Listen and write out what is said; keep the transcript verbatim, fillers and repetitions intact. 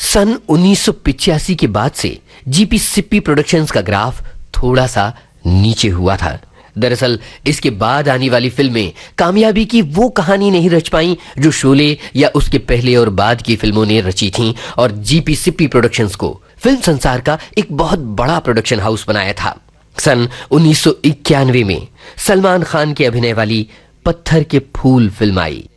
सन उन्नीस सौ पिचासी के बाद से जीपी सिप्पी प्रोडक्शंस का ग्राफ थोड़ा सा नीचे हुआ था। दरअसल इसके बाद आने वाली फिल्में कामयाबी की वो कहानी नहीं रच पाई जो शोले या उसके पहले और बाद की फिल्मों ने रची थीं, और जीपी सिप्पी प्रोडक्शंस को फिल्म संसार का एक बहुत बड़ा प्रोडक्शन हाउस बनाया था। सन उन्नीस सौ इक्यानवे में सलमान खान के अभिनय वाली पत्थर के फूल फिल्म आई।